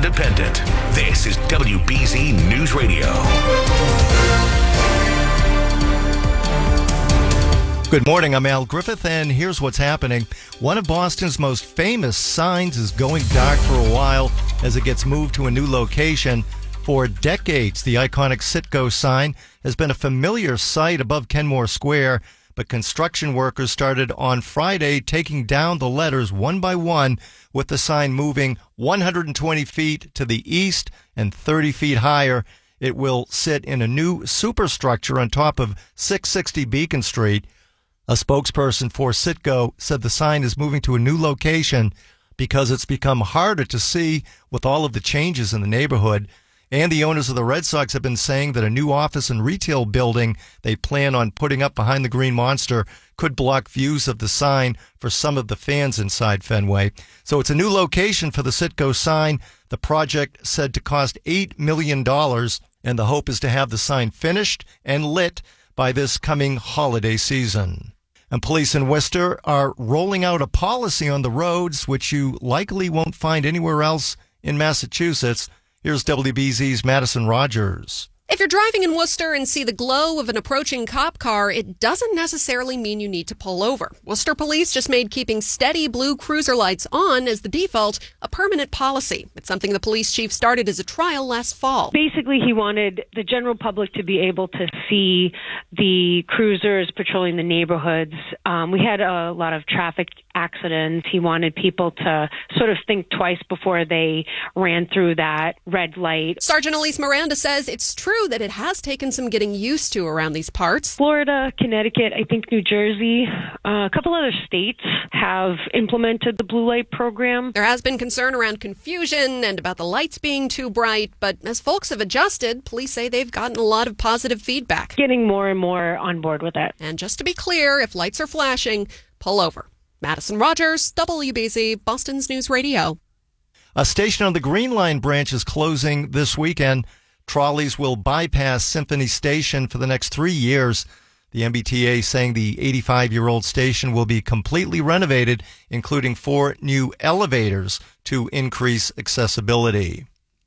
independent. This is WBZ News Radio. Good morning, I'm Al Griffith, and here's what's happening. One of Boston's most famous signs is going dark for a while as it gets moved to a new location. For decades, the iconic Citgo sign has been a familiar sight above Kenmore Square, but construction workers started on Friday taking down the letters one by one, with the sign moving 120 feet to the east and 30 feet higher. It will sit in a new superstructure on top of 660 Beacon Street. A spokesperson for Citgo said the sign is moving to a new location because it's become harder to see with all of the changes in the neighborhood. And the owners of the Red Sox have been saying that a new office and retail building they plan on putting up behind the Green Monster could block views of the sign for some of the fans inside Fenway. So it's a new location for the Citgo sign. The project said to cost $8 million, and the hope is to have the sign finished and lit by this coming holiday season. And police in Worcester are rolling out a policy on the roads which you likely won't find anywhere else in Massachusetts. Here's WBZ's Madison Rogers. If you're driving in Worcester and see the glow of an approaching cop car, it doesn't necessarily mean you need to pull over. Worcester police just made keeping steady blue cruiser lights on as the default a permanent policy. It's something the police chief started as a trial last fall. Basically, he wanted the general public to be able to see the cruisers patrolling the neighborhoods. We had a lot of traffic accidents. He wanted people to sort of think twice before they ran through that red light. Sergeant Elise Miranda says it's true that it has taken some getting used to around these parts. Florida, Connecticut, I think New Jersey, a couple other states have implemented the blue light program. There has been concern around confusion and about the lights being too bright, but as folks have adjusted, police say they've gotten a lot of positive feedback. Getting more and more on board with it. And just to be clear, if lights are flashing, pull over. Madison Rogers, WBZ, Boston's News Radio. A station on the Green Line branch is closing this weekend. Trolleys will bypass Symphony Station for the next 3 years. The MBTA saying the 85-year-old station will be completely renovated, including 4 new elevators to increase accessibility.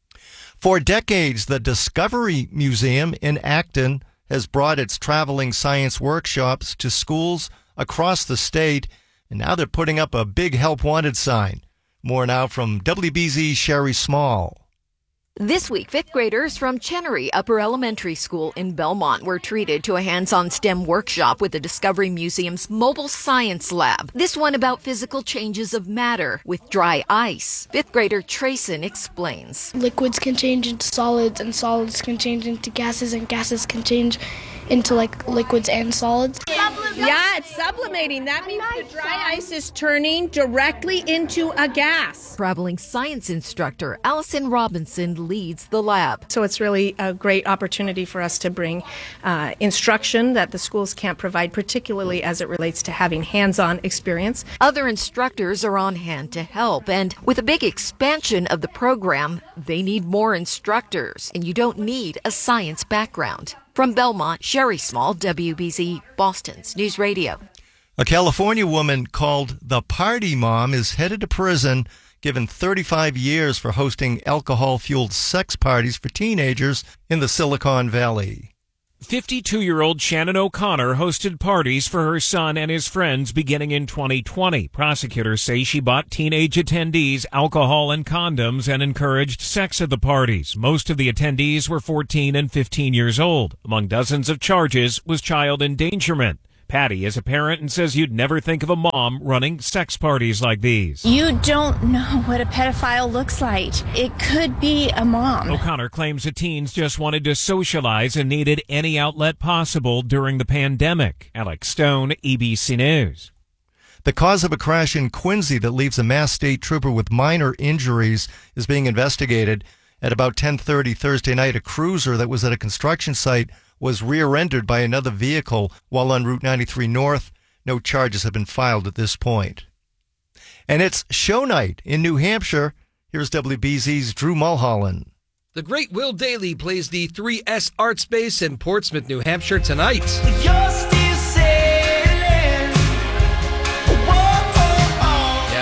For decades, the Discovery Museum in Acton has brought its traveling science workshops to schools across the state, and now they're putting up a big help wanted sign. More now from WBZ's Sherry Small. This week, 5th graders from Chenery Upper Elementary School in Belmont were treated to a hands-on STEM workshop with the Discovery Museum's Mobile Science Lab. This one about physical changes of matter with dry ice. 5th grader Trayson explains. Liquids can change into solids, and solids can change into gases, and gases can change into liquids and solids. Yeah, it's sublimating. That means the dry ice is turning directly into a gas. Traveling science instructor Allison Robinson leads the lab. So it's really a great opportunity for us to bring instruction that the schools can't provide, particularly as it relates to having hands-on experience. Other instructors are on hand to help, and with a big expansion of the program, they need more instructors, and you don't need a science background. From Belmont, Sherry Small, WBZ, Boston's News Radio. A California woman called the Party Mom is headed to prison, given 35 years for hosting alcohol-fueled sex parties for teenagers in the Silicon Valley. 52-year-old Shannon O'Connor hosted parties for her son and his friends beginning in 2020. Prosecutors say she bought teenage attendees alcohol and condoms and encouraged sex at the parties. Most of the attendees were 14 and 15 years old. Among dozens of charges was child endangerment. Patty is a parent and says you'd never think of a mom running sex parties like these. You don't know what a pedophile looks like. It could be a mom. O'Connor claims the teens just wanted to socialize and needed any outlet possible during the pandemic. Alex Stone, ABC News. The cause of a crash in Quincy that leaves a Mass State Trooper with minor injuries is being investigated. At about 10:30 Thursday night, a cruiser that was at a construction site was rear-ended by another vehicle while on Route 93 North. No charges have been filed at this point. And it's show night in New Hampshire. Here's WBZ's Drew Mulholland. The Great Will Daly plays the 3S Art Space in Portsmouth, New Hampshire tonight.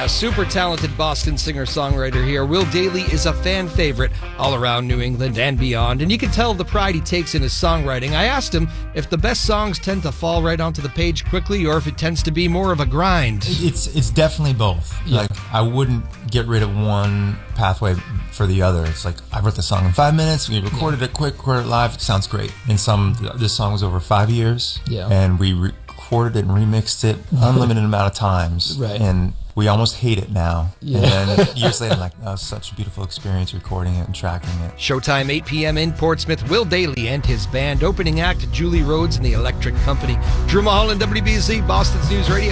super talented Boston singer-songwriter here. Will Dailey is a fan favorite all around New England and beyond, and you can tell the pride he takes in his songwriting. I asked him if the best songs tend to fall right onto the page quickly or if it tends to be more of a grind. It's definitely both. Yeah. Like, I wouldn't get rid of one pathway for the other. It's like, I wrote the song in 5 minutes, we recorded it quick, recorded it live, it sounds great. And this song was over 5 years, and we recorded it and remixed it unlimited amount of times. Right. And we almost hate it now. Yeah. And then years later, I'm like, oh, such a beautiful experience recording it and tracking it. Showtime 8 p.m. in Portsmouth. Will Dailey and his band. Opening act, Julie Rhodes and the Electric Company. Drew Mulholland, WBZ, Boston's News Radio.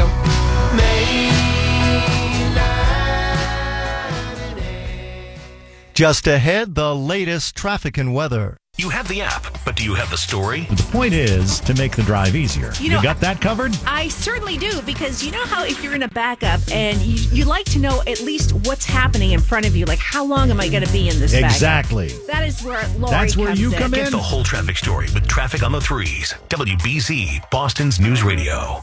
Just ahead, the latest traffic and weather. You have the app, but do you have the story? The point is to make the drive easier. You got that covered? I certainly do, because you know how if you're in a backup and you like to know at least what's happening in front of you, like how long am I going to be in this backup? Exactly. That is where Lori That's where you come in. Get the whole traffic story with Traffic on the Threes. WBZ, Boston's News Radio.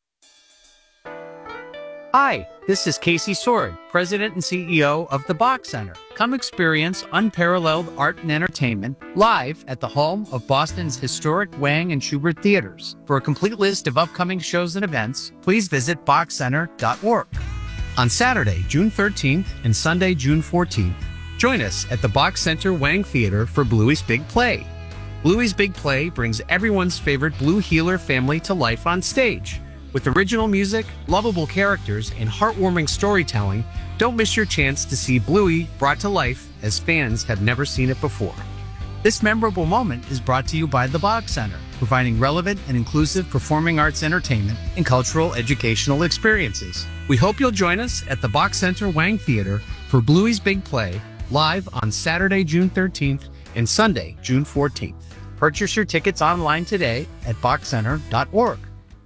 Hi, this is Casey Sword, President and CEO of the Bach Center. Come experience unparalleled art and entertainment live at the home of Boston's historic Wang and Schubert theaters. For a complete list of upcoming shows and events, please visit bachcenter.org. On Saturday, June 13th and Sunday, June 14th, join us at the Bach Center Wang Theater for Bluey's Big Play. Bluey's Big Play brings everyone's favorite Blue Heeler family to life on stage. With original music, lovable characters, and heartwarming storytelling, don't miss your chance to see Bluey brought to life as fans have never seen it before. This memorable moment is brought to you by the Bach Center, providing relevant and inclusive performing arts entertainment and cultural educational experiences. We hope you'll join us at the Bach Center Wang Theater for Bluey's Big Play, live on Saturday, June 13th and Sunday, June 14th. Purchase your tickets online today at bachcenter.org.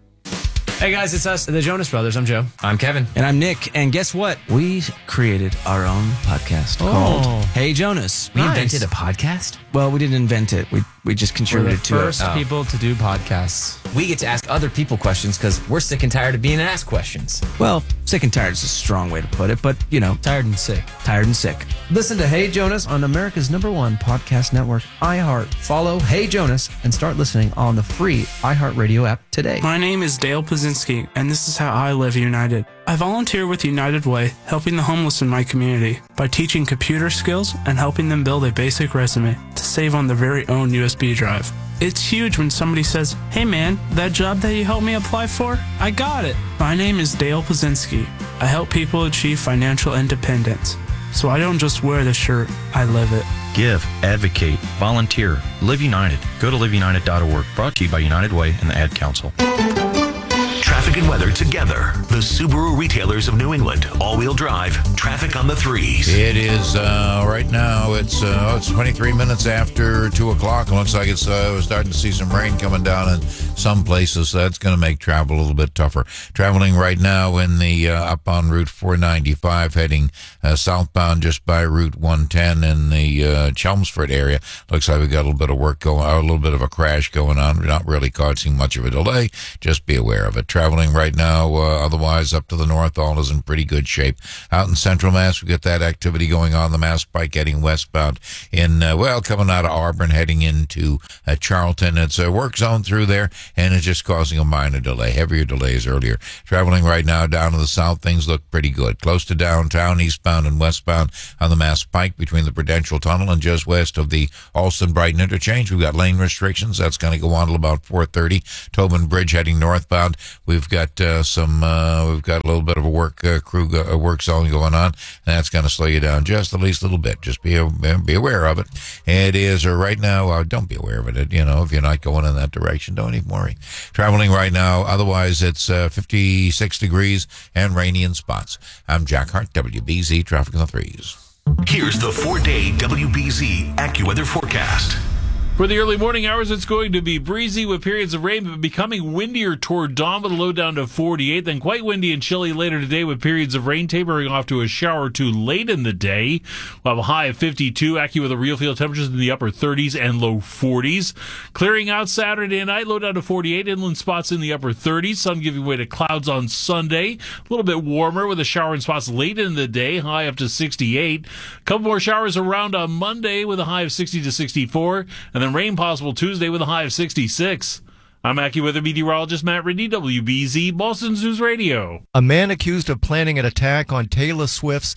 Hey guys, it's us, the Jonas Brothers. I'm Joe. I'm Kevin. And I'm Nick. And guess what? We created our own podcast called Hey Jonas. We invented a podcast? Well, we didn't invent it. We just contributed to it. We're the first people to do podcasts. We get to ask other people questions because we're sick and tired of being asked questions. Well, sick and tired is a strong way to put it, but, you know. Tired and sick. Tired and sick. Listen to Hey Jonas on America's #1 podcast network, iHeart. Follow Hey Jonas and start listening on the free iHeartRadio app today. My name is Dale Pazinski, and this is how I live United. I volunteer with United Way, helping the homeless in my community by teaching computer skills and helping them build a basic resume to save on their very own USB drive. It's huge when somebody says, "Hey man, that job that you helped me apply for, I got it." My name is Dale Pazinski. I help people achieve financial independence. So I don't just wear the shirt, I live it. Give, advocate, volunteer, Live United. Go to liveunited.org. Brought to you by United Way and the Ad Council. Traffic and weather together. The Subaru retailers of New England. All-wheel drive. Traffic on the Threes. It is right now. It's 23 minutes after 2 o'clock. It looks like it's we're starting to see some rain coming down in some places. So that's going to make travel a little bit tougher. Traveling right now in the up on Route 495, heading southbound just by Route 110 in the Chelmsford area. Looks like we got a little bit of work going, a little bit of a crash going on. We're not really causing much of a delay. Just be aware of it. Traveling right now, otherwise up to the north, all is in pretty good shape. Out in Central Mass, we got that activity going on. The Mass Pike heading westbound in, coming out of Auburn, heading into Charlton. It's a work zone through there, and it's just causing a minor delay. Heavier delays earlier. Traveling right now down to the south, things look pretty good. Close to downtown, eastbound and westbound on the Mass Pike between the Prudential Tunnel and just west of the Alston-Brighton interchange. We've got lane restrictions. That's going to go on till about 4:30. Tobin Bridge heading northbound. We've got we've got a little bit of a work zone going on, and that's going to slow you down just at least a little bit. Just be aware of it. It is right now. Don't be aware of it. If you're not going in that direction, don't even worry. Traveling right now. Otherwise, it's 56 degrees and rainy in spots. I'm Jack Hart, WBZ Traffic on the Threes. Here's the 4-day WBZ AccuWeather forecast. For the early morning hours, it's going to be breezy with periods of rain, but becoming windier toward dawn with a low down to 48. Then quite windy and chilly later today with periods of rain tapering off to a shower or two late in the day. We'll have a high of 52, accurate with the real field temperatures in the upper 30s and low 40s. Clearing out Saturday night, low down to 48. Inland spots in the upper 30s. Sun giving way to clouds on Sunday. A little bit warmer with a shower in spots late in the day, high up to 68. A couple more showers around on Monday with a high of 60 to 64. And then rain possible Tuesday with a high of 66. I'm AccuWeather meteorologist Matt Ridney, WBZ, Boston's News Radio. A man accused of planning an attack on Taylor Swift's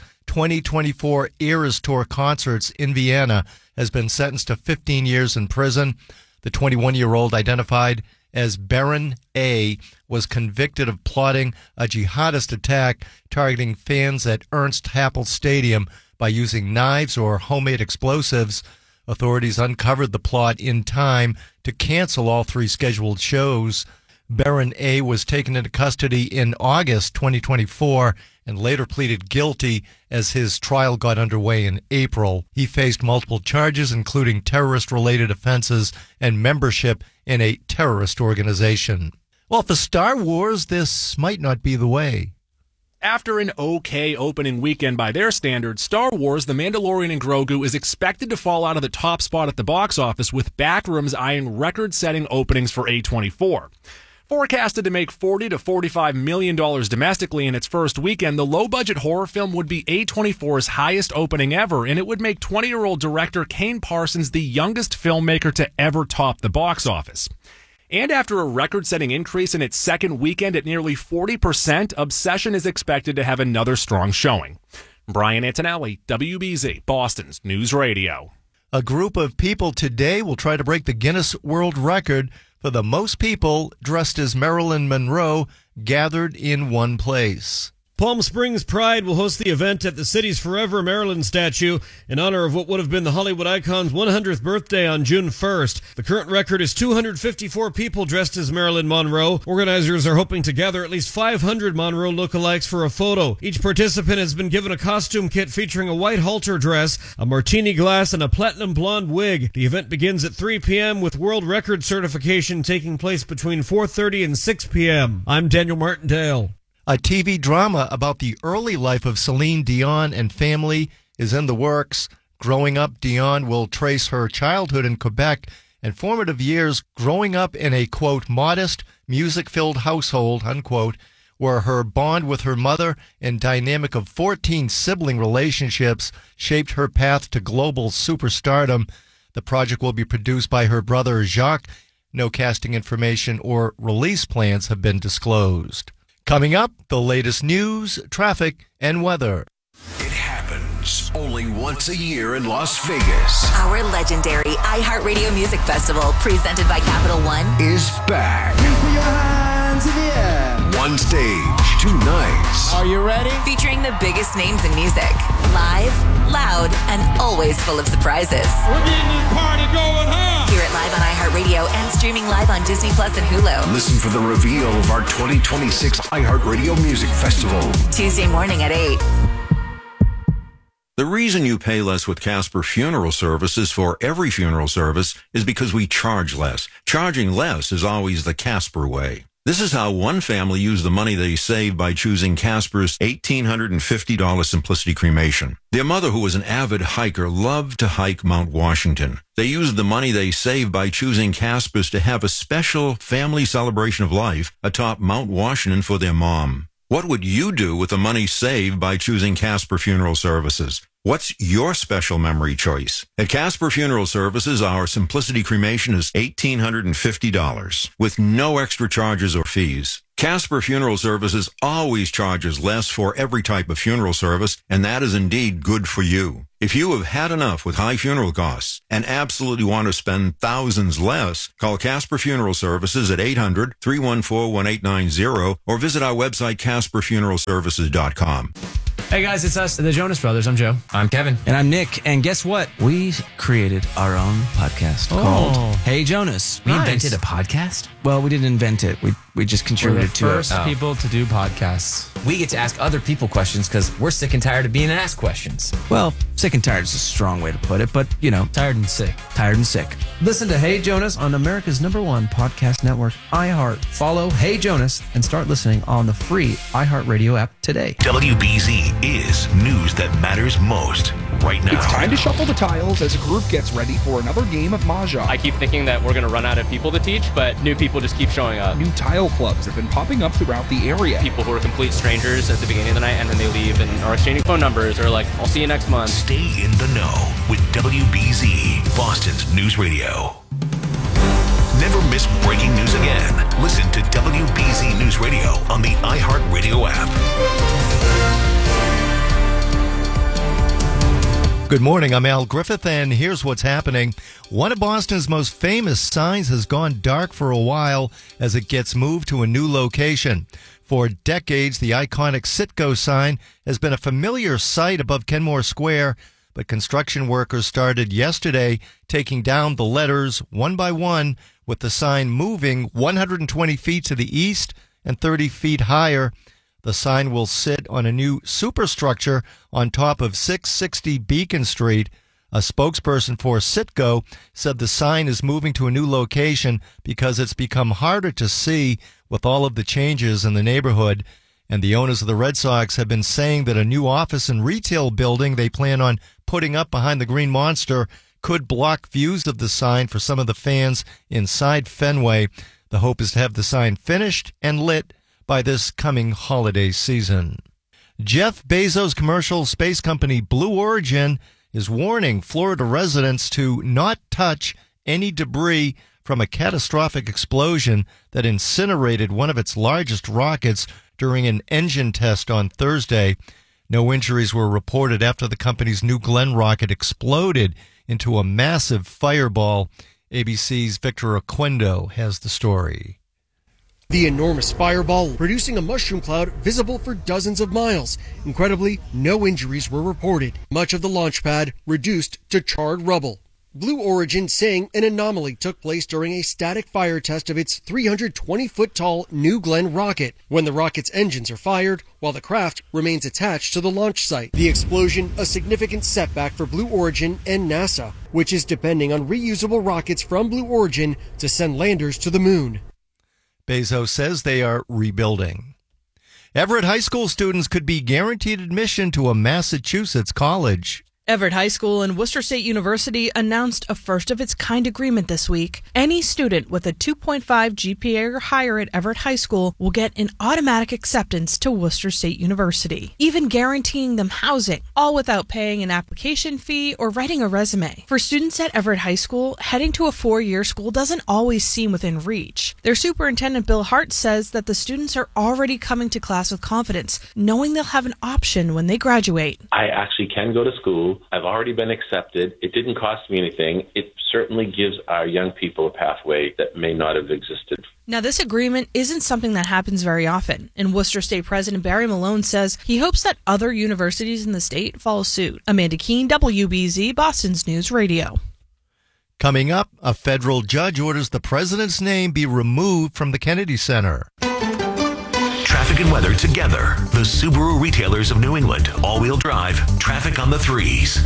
2024 Eras Tour concerts in Vienna has been sentenced to 15 years in prison. The 21-year-old, identified as Baron A., was convicted of plotting a jihadist attack targeting fans at Ernst Happel Stadium by using knives or homemade explosives. Authorities uncovered the plot in time to cancel all 3 scheduled shows. Baron A. was taken into custody in August 2024 and later pleaded guilty as his trial got underway in April. He faced multiple charges, including terrorist-related offenses and membership in a terrorist organization. Well, for Star Wars, this might not be the way. After an okay opening weekend by their standards, Star Wars: The Mandalorian and Grogu is expected to fall out of the top spot at the box office, with Backrooms eyeing record-setting openings for A24. Forecasted to make $40 to $45 million domestically in its first weekend, the low-budget horror film would be A24's highest opening ever, and it would make 20-year-old director Kane Parsons the youngest filmmaker to ever top the box office. And after a record-setting increase in its second weekend at nearly 40%, Obsession is expected to have another strong showing. Brian Antonelli, WBZ, Boston's News Radio. A group of people today will try to break the Guinness World Record for the most people dressed as Marilyn Monroe gathered in one place. Palm Springs Pride will host the event at the city's Forever Marilyn statue in honor of what would have been the Hollywood icon's 100th birthday on June 1st. The current record is 254 people dressed as Marilyn Monroe. Organizers are hoping to gather at least 500 Monroe lookalikes for a photo. Each participant has been given a costume kit featuring a white halter dress, a martini glass, and a platinum blonde wig. The event begins at 3 p.m. with world record certification taking place between 4:30 and 6 p.m. I'm Daniel Martindale. A TV drama about the early life of Celine Dion and family is in the works. Growing up, Dion will trace her childhood in Quebec and formative years growing up in a, quote, modest, music-filled household, unquote, where her bond with her mother and dynamic of 14 sibling relationships shaped her path to global superstardom. The project will be produced by her brother Jacques. No casting information or release plans have been disclosed. Coming up, the latest news, traffic, and weather. It happens only once a year in Las Vegas. Our legendary iHeartRadio Music Festival, presented by Capital One, is back. Put your hands in the air. One stage, 2 nights. Are you ready? Featuring the biggest names in music. Live, loud, and always full of surprises. We're getting this party going, huh? Hear it live on iHeartRadio and streaming live on Disney Plus and Hulu. Listen for the reveal of our 2026 iHeartRadio Music Festival. Tuesday morning at 8. The reason you pay less with Casper Funeral Services for every funeral service is because we charge less. Charging less is always the Casper way. This is how one family used the money they saved by choosing Casper's $1,850 Simplicity Cremation. Their mother, who was an avid hiker, loved to hike Mount Washington. They used the money they saved by choosing Casper's to have a special family celebration of life atop Mount Washington for their mom. What would you do with the money saved by choosing Casper Funeral Services? What's your special memory choice? At Casper Funeral Services, our Simplicity Cremation is $1,850 with no extra charges or fees. Casper Funeral Services always charges less for every type of funeral service, and that is indeed good for you. If you have had enough with high funeral costs and absolutely want to spend thousands less, call Casper Funeral Services at 800-314-1890 or visit our website, CasperFuneralServices.com. Hey guys, it's us, the Jonas Brothers. I'm Joe. I'm Kevin. And I'm Nick. And guess what? We created our own podcast called Hey Jonas. We invented a podcast? Well, we didn't invent it. We We just We're contributed the to first it. people to do podcasts. We get to ask other people questions because we're sick and tired of being asked questions. Well, sick and tired is a strong way to put it, but, tired and sick. Tired and sick. Listen to Hey Jonas on America's #1 podcast network, iHeart. Follow Hey Jonas and start listening on the free iHeartRadio app today. WBZ is news that matters most right now. It's time to shuffle the tiles as a group gets ready for another game of Mahjong. I keep thinking that we're going to run out of people to teach, but new people just keep showing up. New tile clubs have been popping up throughout the area. People who are complete strangers at the beginning of the night, and then they leave and are exchanging phone numbers or like, I'll see you next month. Stay in the know with WBZ, Boston's news radio. Never miss breaking news again. Listen to WBZ News Radio on the iHeartRadio app. Good morning, I'm Al Griffith, and here's what's happening. One of Boston's most famous signs has gone dark for a while as it gets moved to a new location. For decades, the iconic Citgo sign has been a familiar sight above Kenmore Square, but construction workers started yesterday taking down the letters one by one, with the sign moving 120 feet to the east and 30 feet higher. The sign will sit on a new superstructure on top of 660 Beacon Street. A spokesperson for Citgo said the sign is moving to a new location because it's become harder to see with all of the changes in the neighborhood. And the owners of the Red Sox have been saying that a new office and retail building they plan on putting up behind the Green Monster could block views of the sign for some of the fans inside Fenway. The hope is to have the sign finished and lit by this coming holiday season. Jeff Bezos' commercial space company Blue Origin is warning Florida residents to not touch any debris from a catastrophic explosion that incinerated one of its largest rockets during an engine test on Thursday. No injuries were reported after the company's New Glenn rocket exploded into a massive fireball. ABC's Victor Oquendo has the story. The enormous fireball producing a mushroom cloud visible for dozens of miles. Incredibly, no injuries were reported. Much of the launch pad reduced to charred rubble. Blue Origin saying an anomaly took place during a static fire test of its 320-foot-tall New Glenn rocket, when the rocket's engines are fired while the craft remains attached to the launch site. The explosion, a significant setback for Blue Origin and NASA, which is depending on reusable rockets from Blue Origin to send landers to the moon. Bezos says they are rebuilding. Everett High School students could be guaranteed admission to a Massachusetts college. Everett High School and Worcester State University announced a first-of-its-kind agreement this week. Any student with a 2.5 GPA or higher at Everett High School will get an automatic acceptance to Worcester State University, even guaranteeing them housing, all without paying an application fee or writing a resume. For students at Everett High School, heading to a four-year school doesn't always seem within reach. Their superintendent, Bill Hart, says that the students are already coming to class with confidence, knowing they'll have an option when they graduate. I actually can go to school. I've already been accepted. It didn't cost me anything. It certainly gives our young people a pathway that may not have existed. Now, this agreement isn't something that happens very often, and Worcester State President Barry Malone says he hopes that other universities in the state follow suit. Amanda Keene, WBZ, Boston's News Radio. Coming up, a federal judge orders the president's name be removed from the Kennedy Center. Traffic and weather together. The Subaru retailers of New England. All-wheel drive. Traffic on the 3s.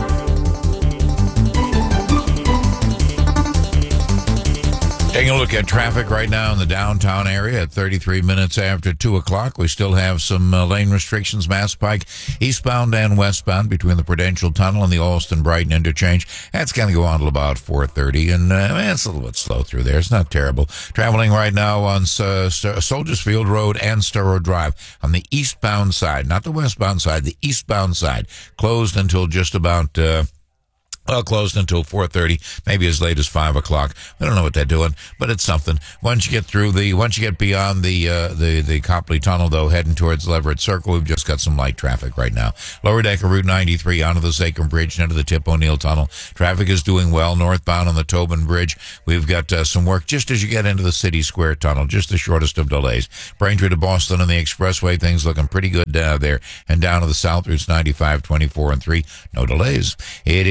Taking a look at traffic right now in the downtown area at 33 minutes after 2 o'clock. We still have some lane restrictions, Mass Pike, eastbound and westbound between the Prudential Tunnel and the Alston-Brighton interchange. That's going to go on till about 4:30, and it's a little bit slow through there. It's not terrible. Traveling right now on Soldiers Field Road and Storrow Drive on the eastbound side, not the westbound side, the eastbound side, closed until just about... closed until 4:30, maybe as late as 5 o'clock. I don't know what they're doing, but it's something. Once you get beyond the Copley Tunnel, though, heading towards Leverett Circle, we've just got some light traffic right now. Lower deck of Route 93 onto the Sachem Bridge and into the Tip O'Neill Tunnel. Traffic is doing well. Northbound on the Tobin Bridge, we've got some work just as you get into the City Square Tunnel, just the shortest of delays. Braintree to Boston on the Expressway, things looking pretty good there. And down to the south routes 95, 24, and 3, no delays. It is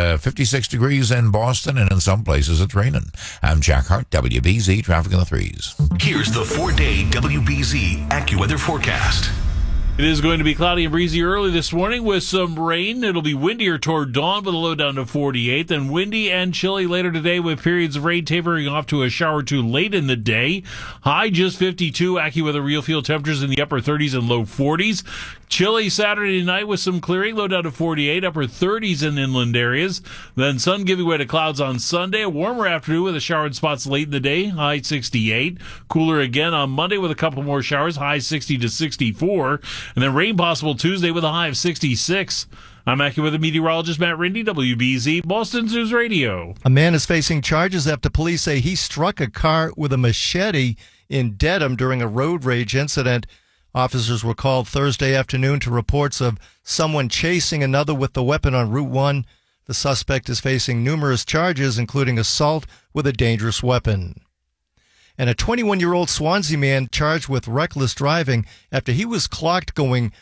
56 degrees in Boston, and in some places it's raining. I'm Jack Hart, WBZ Traffic in the Threes. Here's the 4-day WBZ AccuWeather forecast. It is going to be cloudy and breezy early this morning with some rain. It'll be windier toward dawn with a low down to 48. Then windy and chilly later today with periods of rain tapering off to a shower or two late in the day. High just 52. AccuWeather real field temperatures in the upper 30s and low 40s. Chilly Saturday night with some clearing, low down to 48, upper 30s in inland areas. Then sun giving way to clouds on Sunday. A warmer afternoon with a shower in spots late in the day, high 68. Cooler again on Monday with a couple more showers, high 60 to 64. And then rain possible Tuesday with a high of 66. I'm AccuWeather meteorologist Matt Rindy, WBZ, Boston's News Radio. A man is facing charges after police say he struck a car with a machete in Dedham during a road rage incident. Officers were called Thursday afternoon to reports of someone chasing another with the weapon on Route 1. The suspect is facing numerous charges, including assault with a dangerous weapon. And a 21-year-old Swansea man charged with reckless driving after he was clocked going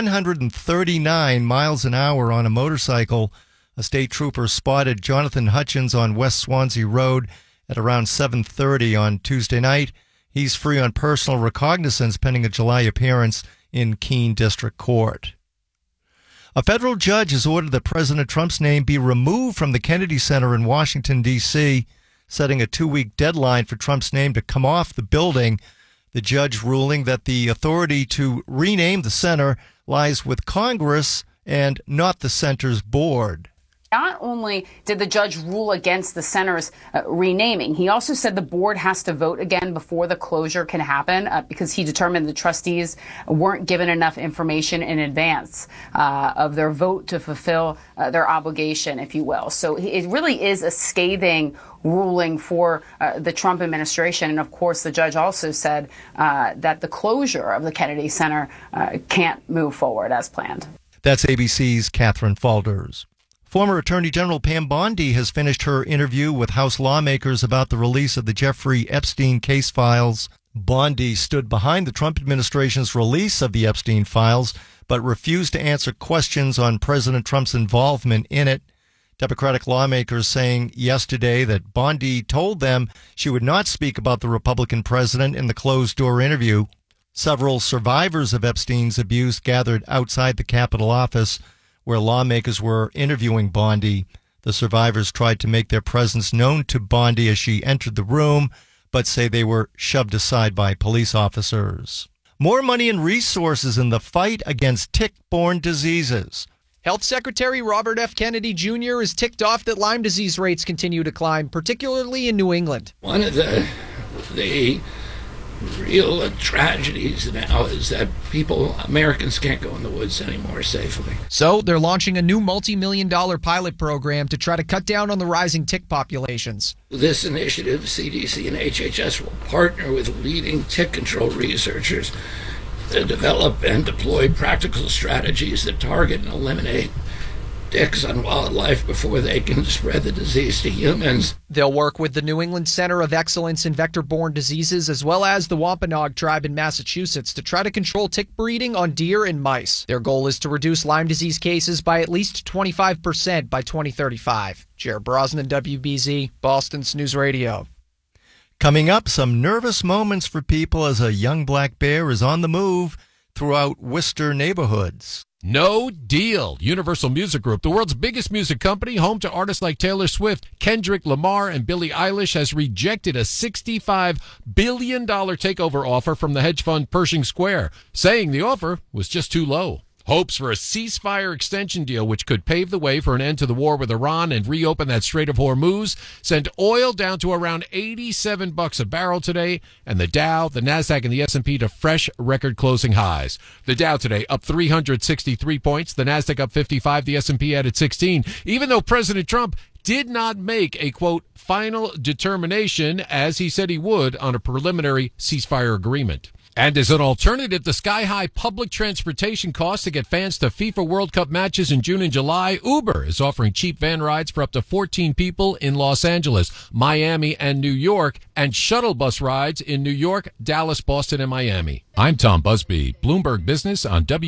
139 miles an hour on a motorcycle. A state trooper spotted Jonathan Hutchins on West Swansea Road at around 7:30 on Tuesday night. He's free on personal recognizance pending a July appearance in Keene District Court. A federal judge has ordered that President Trump's name be removed from the Kennedy Center in Washington, D.C., setting a 2-week deadline for Trump's name to come off the building. The judge ruling that the authority to rename the center lies with Congress and not the center's board. Not only did the judge rule against the center's renaming, he also said the board has to vote again before the closure can happen because he determined the trustees weren't given enough information in advance of their vote to fulfill their obligation, if you will. So it really is a scathing ruling for the Trump administration. And of course, the judge also said that the closure of the Kennedy Center can't move forward as planned. That's ABC's Catherine Falders. Former Attorney General Pam Bondi has finished her interview with House lawmakers about the release of the Jeffrey Epstein case files. Bondi stood behind the Trump administration's release of the Epstein files, but refused to answer questions on President Trump's involvement in it. Democratic lawmakers saying yesterday that Bondi told them she would not speak about the Republican president in the closed-door interview. Several survivors of Epstein's abuse gathered outside the Capitol office where lawmakers were interviewing Bondi. The survivors tried to make their presence known to Bondi as she entered the room, but say they were shoved aside by police officers. More money and resources in the fight against tick-borne diseases. Health Secretary Robert F. Kennedy Jr. is ticked off that Lyme disease rates continue to climb, particularly in New England. One of the real tragedies now is that Americans can't go in the woods anymore safely. So they're launching a new multi-million-dollar pilot program to try to cut down on the rising tick populations. This initiative, CDC and HHS will partner with leading tick control researchers to develop and deploy practical strategies that target and eliminate ticks on wildlife before they can spread the disease to humans. They'll work with the New England Center of Excellence in Vector-Borne Diseases as well as the Wampanoag tribe in Massachusetts to try to control tick breeding on deer and mice. Their goal is to reduce Lyme disease cases by at least 25% by 2035. Jared Brosnan, WBZ, Boston's News Radio. Coming up, some nervous moments for people as a young black bear is on the move throughout Worcester neighborhoods. No deal. Universal Music Group, the world's biggest music company, home to artists like Taylor Swift, Kendrick Lamar, and Billie Eilish, has rejected a $65 billion takeover offer from the hedge fund Pershing Square, saying the offer was just too low. Hopes for a ceasefire extension deal, which could pave the way for an end to the war with Iran and reopen that Strait of Hormuz, sent oil down to around $87 a barrel today, and the Dow, the Nasdaq, and the S&P to fresh record closing highs. The Dow today up 363 points, the Nasdaq up 55, the S&P added 16, even though President Trump did not make a, quote, final determination, as he said he would, on a preliminary ceasefire agreement. And as an alternative, the sky-high public transportation costs to get fans to FIFA World Cup matches in June and July, Uber is offering cheap van rides for up to 14 people in Los Angeles, Miami, and New York, and shuttle bus rides in New York, Dallas, Boston, and Miami. I'm Tom Busby, Bloomberg Business on